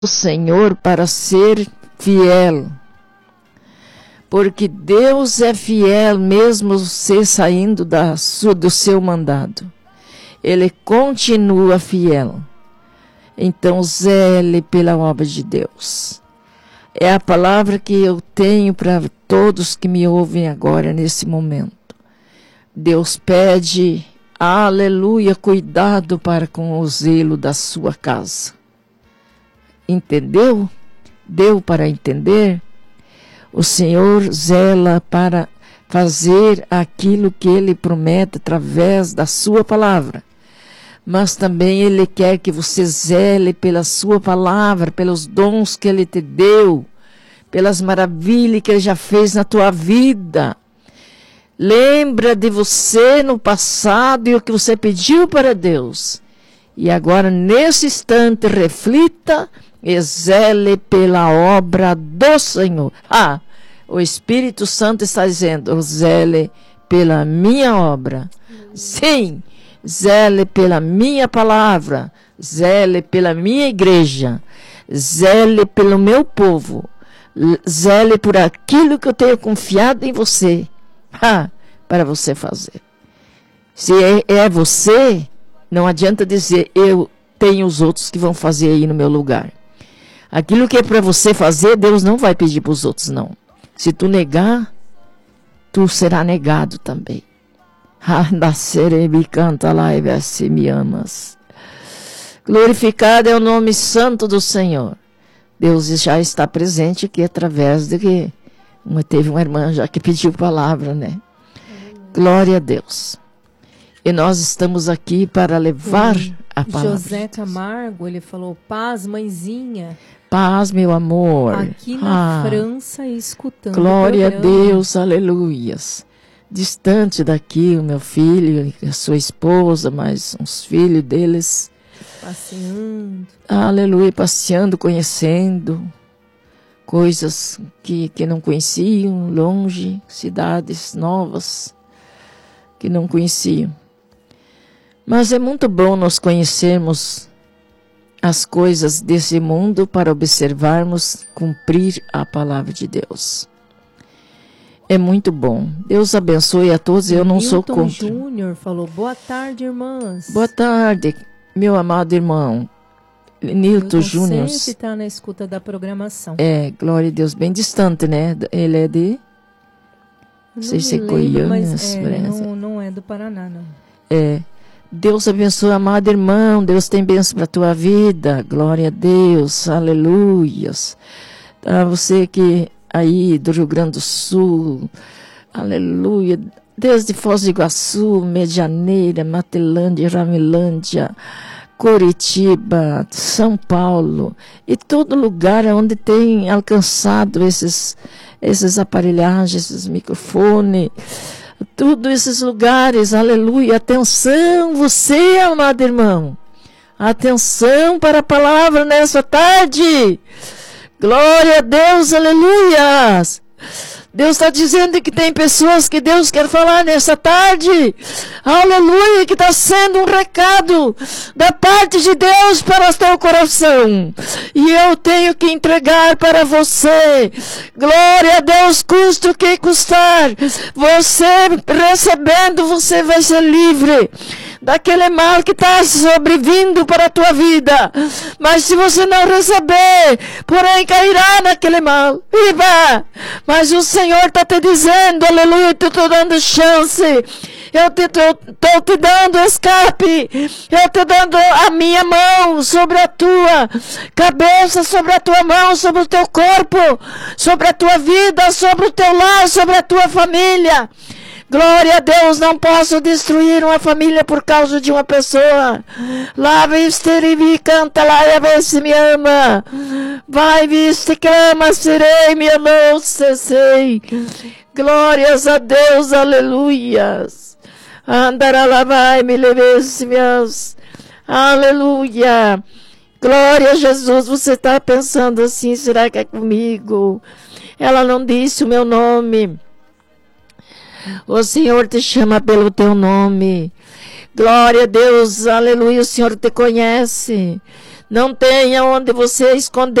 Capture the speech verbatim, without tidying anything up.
o Senhor para ser fiel. Porque Deus é fiel mesmo você saindo da sua, do seu mandado. Ele continua fiel. Então zele pela obra de Deus. É a palavra que eu tenho para todos que me ouvem agora nesse momento. Deus pede, aleluia, cuidado para com o zelo da sua casa. Entendeu? Deu para entender? O Senhor zela para fazer aquilo que Ele promete através da sua palavra. Mas também Ele quer que você zele pela sua palavra, pelos dons que Ele te deu, pelas maravilhas que Ele já fez na tua vida. Lembra de você no passado e o que você pediu para Deus. E agora, nesse instante, reflita e zele pela obra do Senhor. Ah, o Espírito Santo está dizendo, zele pela minha obra. Sim, zele pela minha palavra. Zele pela minha igreja. Zele pelo meu povo. Zele por aquilo que eu tenho confiado em você. Ah, para você fazer. Se é, é você, não adianta dizer, eu tenho os outros que vão fazer aí no meu lugar. Aquilo que é para você fazer, Deus não vai pedir para os outros, não. Se tu negar, tu será negado também. Me amas. Glorificado é o nome santo do Senhor. Deus já está presente aqui através de que teve uma irmã já que pediu palavra, né? Glória a Deus. E nós estamos aqui para levar Sim. a palavra. José Camargo, ele falou, paz, mãezinha. Paz, meu amor. Aqui na ah, França, escutando glória o a Deus, aleluias. Distante daqui, o meu filho, a sua esposa, mais uns filhos deles. Passeando. Aleluia, passeando, conhecendo coisas que, que não conheciam, longe, cidades novas que não conheciam. Mas é muito bom nós conhecermos as coisas desse mundo para observarmos, cumprir a palavra de Deus. É muito bom. Deus abençoe a todos. Eu não Milton sou contra. Júnior falou, boa tarde, irmãs. Boa tarde, meu amado irmão. Nilton Júnior. Sempre está na escuta da programação. É, glória a Deus. Bem distante, né? Ele é de... Não sei se é Goiânia. É, não, não é do Paraná, não. É. Deus abençoe, amado irmão. Deus tem bênção para a tua vida. Glória a Deus. Aleluias. Para você que aí do Rio Grande do Sul. Aleluia. Desde Foz do Iguaçu, Medianeira, Matelândia, Ramilândia, Curitiba, São Paulo. E todo lugar onde tem alcançado esses, esses aparelhagens, esses microfones. Todos esses lugares, aleluia, atenção, você, amado irmão, atenção para a palavra nessa tarde, glória a Deus, aleluia. Deus está dizendo que tem pessoas que Deus quer falar nessa tarde. Aleluia, que está sendo um recado da parte de Deus para o teu coração. E eu tenho que entregar para você. Glória a Deus, custa o que custar. Você recebendo, você vai ser livre daquele mal que está sobrevindo para a tua vida. Mas se você não receber, porém cairá naquele mal. Viva! Mas o Senhor está te dizendo, aleluia, eu estou dando chance. Eu estou te dando escape. Eu estou dando a minha mão sobre a tua cabeça, sobre a tua mão, sobre o teu corpo, sobre a tua vida, sobre o teu lar, sobre a tua família. Glória a Deus, não posso destruir uma família por causa de uma pessoa. Lá viste e canta lá e vê se me ama. Vai viste clama, serei, me amou, cessei. Glórias a Deus, aleluias. Andará lá vai, me levesse meus. Aleluia. Glória a Jesus, você está pensando assim, será que é comigo? Ela não disse o meu nome. O Senhor te chama pelo teu nome. Glória a Deus, aleluia, o Senhor te conhece. Não tenha onde você esconder